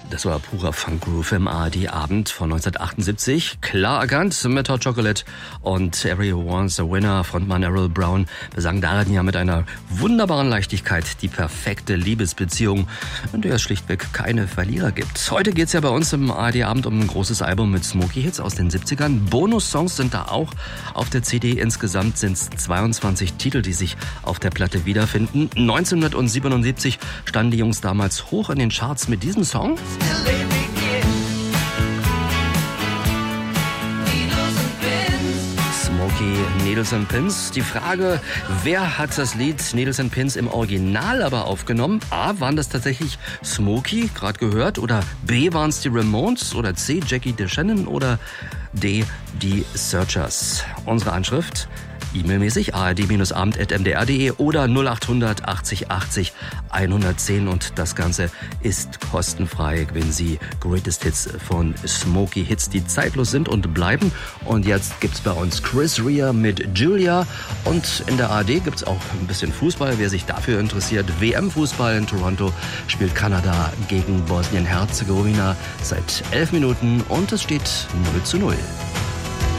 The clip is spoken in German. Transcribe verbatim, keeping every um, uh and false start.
Das war purer Funk-Groove im A R D-Abend von neunzehnhundertachtundsiebzig. Klar erkannt, mit Hot Chocolate und Every Wants a Winner. Frontmann Errol Brown besang darin ja mit einer wunderbaren Leichtigkeit die perfekte Liebesbeziehung, in der es schlichtweg keine Verlierer gibt. Heute geht's ja bei uns im A R D-Abend um ein großes Album mit Smokey-Hits aus den siebzigern. Bonus-Songs sind da auch auf der C D. Insgesamt sind es zweiundzwanzig Titel, die sich auf der Platte wiederfinden. neunzehnhundertsiebenundsiebzig standen die Jungs damals hoch in den Charts mit diesem Song. Smokey, Needles and Pins. Die Frage, wer hat das Lied Needles and Pins im Original aber aufgenommen? A, waren das tatsächlich Smokey, gerade gehört, oder B, waren es die Ramones, oder C, Jackie DeShannon, oder D, die Searchers? Unsere Anschrift: E-Mail-mäßig a r d abend at m d r punkt d e oder null achthundert achtzig achtzig hundertzehn, und das Ganze ist kostenfrei, wenn Sie Greatest Hits von Smokey, Hits, die zeitlos sind und bleiben. Und jetzt gibt's bei uns Chris Rea mit Julia, und in der A R D gibt's auch ein bisschen Fußball, wer sich dafür interessiert. W M-Fußball in Toronto spielt Kanada gegen Bosnien-Herzegowina seit elf Minuten und es steht null zu null.